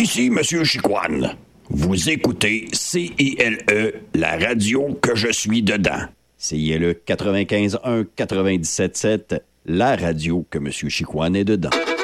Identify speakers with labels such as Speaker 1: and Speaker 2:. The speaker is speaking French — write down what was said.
Speaker 1: Ici Monsieur Chicoine. Vous écoutez CILE, la radio que je suis dedans.
Speaker 2: CILE 95.1, 97.7, la radio que Monsieur Chicoine est dedans.